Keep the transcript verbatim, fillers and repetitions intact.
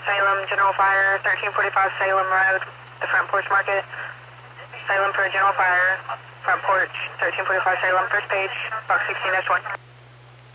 Salem, General Fire, thirteen forty-five Salem Road, the front porch market. Salem for General Fire, front porch, thirteen forty-five Salem, first page, box sixteen dash one.